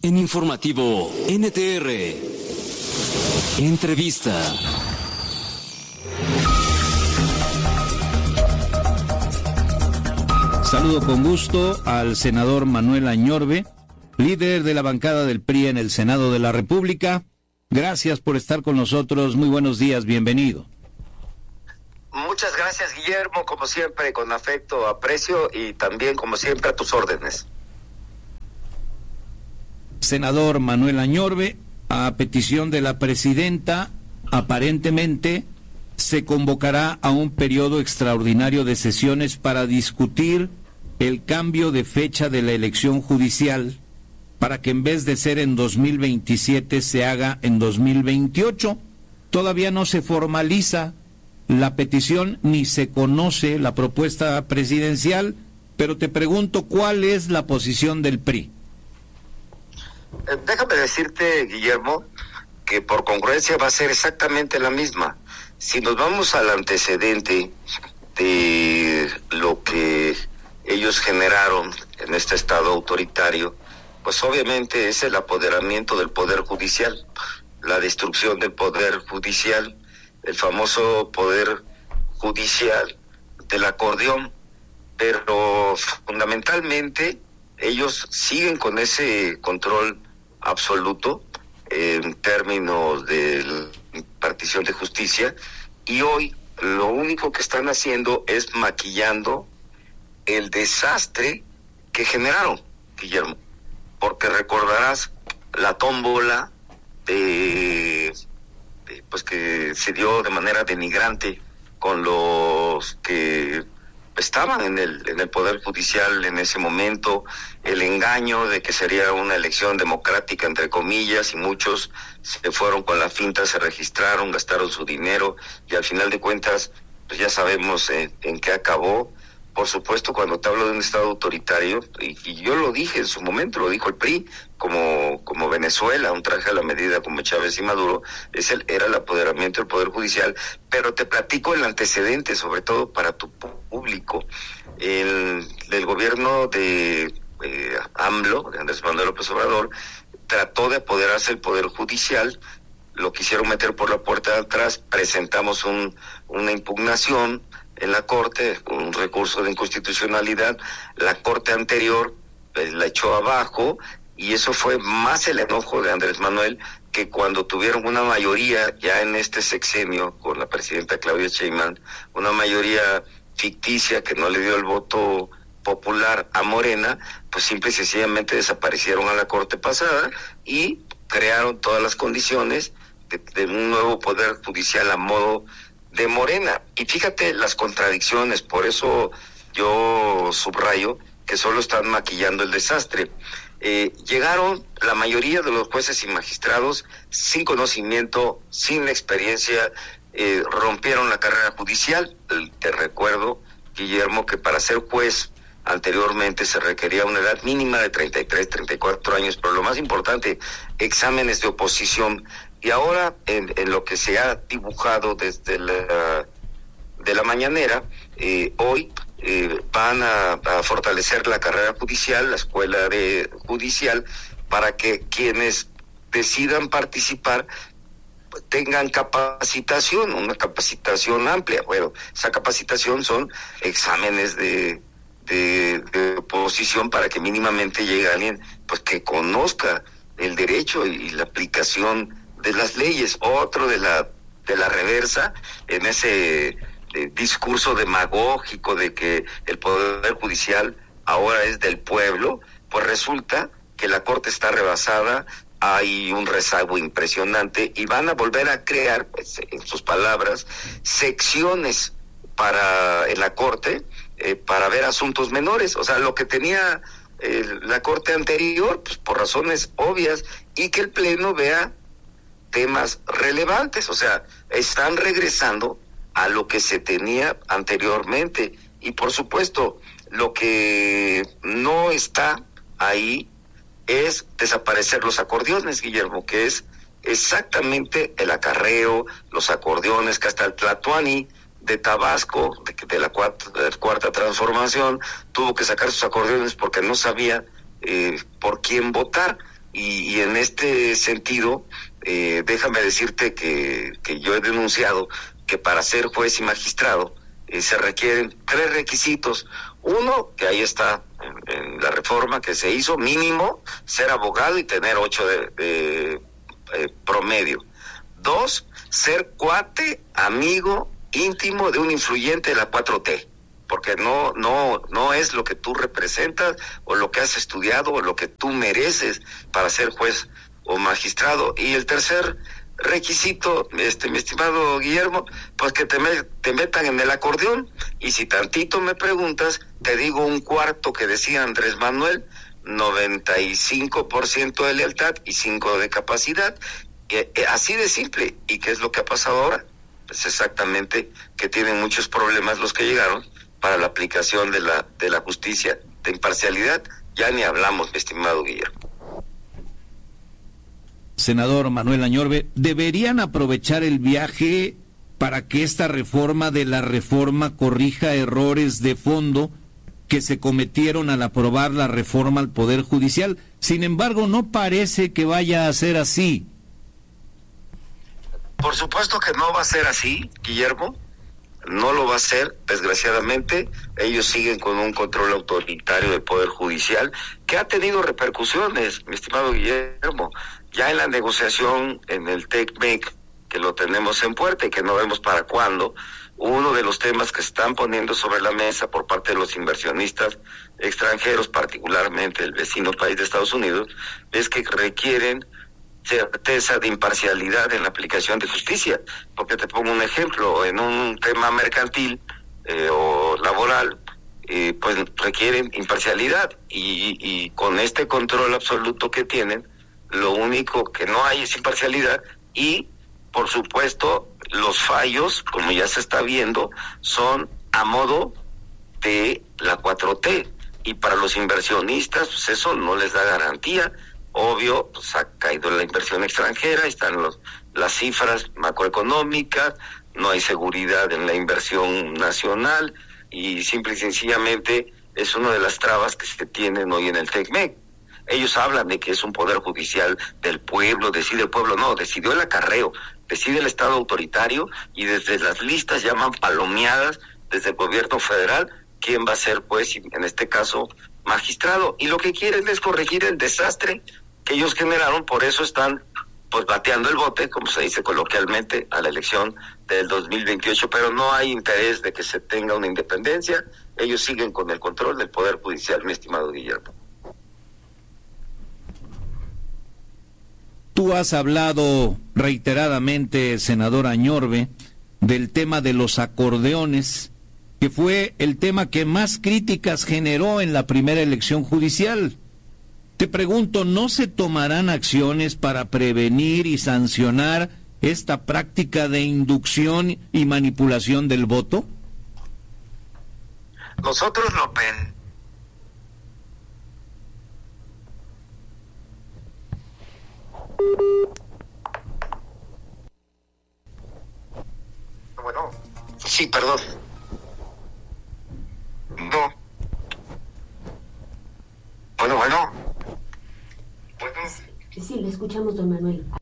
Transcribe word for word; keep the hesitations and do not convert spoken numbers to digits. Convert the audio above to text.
En Informativo N T R, entrevista. Saludo con gusto al senador Manuel Añorbe, líder de la bancada del P R I en el Senado de la República. Gracias por estar con nosotros. Muy buenos días, bienvenido. Muchas gracias, Guillermo, como siempre, con afecto, aprecio y también, como siempre, a tus órdenes. Senador Manuel Añorbe, a petición de la presidenta, aparentemente se convocará a un periodo extraordinario de sesiones para discutir el cambio de fecha de la elección judicial, para que en vez de ser en dos mil veintisiete se haga en dos mil veintiocho. Todavía no se formaliza la petición ni se conoce la propuesta presidencial, pero te pregunto, ¿cuál es la posición del P R I? Eh, déjame decirte, Guillermo, que por congruencia va a ser exactamente la misma. Si nos vamos al antecedente de lo que ellos generaron en este estado autoritario, pues obviamente es el apoderamiento del Poder Judicial, la destrucción del Poder Judicial, el famoso Poder Judicial del acordeón, pero fundamentalmente ellos siguen con ese control absoluto en términos de impartición de justicia, y hoy lo único que están haciendo es maquillando el desastre que generaron, Guillermo, porque recordarás la tómbola de, de pues que se dio de manera denigrante con los que estaban en el en el Poder Judicial en ese momento, el engaño de que sería una elección democrática, entre comillas, y muchos se fueron con la finta, se registraron, gastaron su dinero, y al final de cuentas, pues ya sabemos en, en qué acabó. Por supuesto, cuando te hablo de un Estado autoritario, y, y yo lo dije en su momento, lo dijo el P R I, como como Venezuela, un traje a la medida como Chávez y Maduro, es el, era el apoderamiento del Poder Judicial, pero te platico el antecedente, sobre todo para tu público. El, el gobierno de eh, AMLO, de Andrés Manuel López Obrador, trató de apoderarse del Poder Judicial, lo quisieron meter por la puerta de atrás, presentamos un, una impugnación en la Corte, un recurso de inconstitucionalidad, la Corte anterior pues, la echó abajo, y eso fue más el enojo de Andrés Manuel, que cuando tuvieron una mayoría ya en este sexenio con la presidenta Claudia Sheinbaum, una mayoría ficticia que no le dio el voto popular a Morena, pues simple y sencillamente desaparecieron a la Corte pasada y crearon todas las condiciones de, de un nuevo Poder Judicial a modo de Morena. Y fíjate las contradicciones, por eso yo subrayo que solo están maquillando el desastre. Eh, llegaron la mayoría de los jueces y magistrados sin conocimiento, sin experiencia, eh, rompieron la carrera judicial. Te recuerdo, Guillermo, que para ser juez anteriormente se requería una edad mínima de treinta y tres, treinta y cuatro años, pero lo más importante, exámenes de oposición. Y ahora, en, en lo que se ha dibujado desde la, de la mañanera, eh, hoy eh, van a, a fortalecer la carrera judicial, la escuela de judicial, para que quienes decidan participar tengan capacitación, una capacitación amplia. Bueno, esa capacitación son exámenes de, de, de oposición para que mínimamente llegue alguien pues que conozca el derecho y la aplicación de las leyes. Otro de la de la reversa en ese eh, discurso demagógico de que el Poder Judicial ahora es del pueblo, pues resulta que la Corte está rebasada, hay un rezago impresionante y van a volver a crear, pues, en sus palabras, secciones para en la Corte eh, para ver asuntos menores. O sea, lo que tenía eh, la Corte anterior, pues por razones obvias, y que el Pleno vea temas relevantes. O sea, están regresando a lo que se tenía anteriormente. Y por supuesto, lo que no está ahí es desaparecer los acordeones, Guillermo, que es exactamente el acarreo, los acordeones, que hasta el Tlatuani de Tabasco, de, de, la cuarta, de la cuarta transformación, tuvo que sacar sus acordeones porque no sabía eh, por quién votar. Y, y en este sentido, eh, déjame decirte que, que yo he denunciado que para ser juez y magistrado eh, se requieren tres requisitos. Uno, que ahí está en, en la reforma que se hizo, mínimo ser abogado y tener ocho de, de eh, promedio. Dos, ser cuate, amigo, íntimo de un influyente de la cuatro T, porque no, no, no es lo que tú representas o lo que has estudiado o lo que tú mereces para ser juez o magistrado. Y el tercer requisito, este, mi estimado Guillermo, pues que te, me, te metan en el acordeón. Y si tantito me preguntas, te digo un cuarto que decía Andrés Manuel, noventa y cinco por ciento de lealtad y cinco de capacidad. Eh, eh, así de simple. ¿Y qué es lo que ha pasado ahora? Pues exactamente que tienen muchos problemas los que llegaron para la aplicación de la de la justicia de imparcialidad. Ya ni hablamos, mi estimado Guillermo. Senador Manuel Añorbe, ¿deberían aprovechar el viaje para que esta reforma de la reforma corrija errores de fondo que se cometieron al aprobar la reforma al Poder Judicial? Sin embargo, no parece que vaya a ser así. Por supuesto que no va a ser así, Guillermo. No lo va a ser, desgraciadamente. Ellos siguen con un control autoritario del Poder Judicial que ha tenido repercusiones, mi estimado Guillermo. Ya en la negociación en el TECMEC, que lo tenemos en puerta y que no vemos para cuándo, uno de los temas que están poniendo sobre la mesa por parte de los inversionistas extranjeros, particularmente el vecino país de Estados Unidos, es que requieren certeza de imparcialidad en la aplicación de justicia. Porque te pongo un ejemplo, en un tema mercantil eh, o laboral, eh, pues requieren imparcialidad y, y con este control absoluto que tienen, lo único que no hay es imparcialidad y, por supuesto, los fallos, como ya se está viendo, son a modo de la cuatro T y para los inversionistas pues eso no les da garantía. Obvio, pues ha caído la inversión extranjera, están los, las cifras macroeconómicas, no hay seguridad en la inversión nacional y simple y sencillamente es una de las trabas que se tienen hoy en el TECMEC. Ellos hablan de que es un poder judicial del pueblo, decide el pueblo, no, decidió el acarreo, decide el Estado autoritario y desde las listas llaman palomeadas desde el gobierno federal quién va a ser, pues, en este caso, magistrado. Y lo que quieren es corregir el desastre que ellos generaron, por eso están pues bateando el bote, como se dice coloquialmente, a la elección del dos mil veintiocho, pero no hay interés de que se tenga una independencia. Ellos siguen con el control del Poder Judicial, mi estimado Guillermo. Tú has hablado reiteradamente, senador Añorbe, del tema de los acordeones, que fue el tema que más críticas generó en la primera elección judicial. Te pregunto, ¿no se tomarán acciones para prevenir y sancionar esta práctica de inducción y manipulación del voto? Nosotros lo pen... Bueno, sí, perdón. No. Bueno, bueno. Sí, le escuchamos, don Manuel.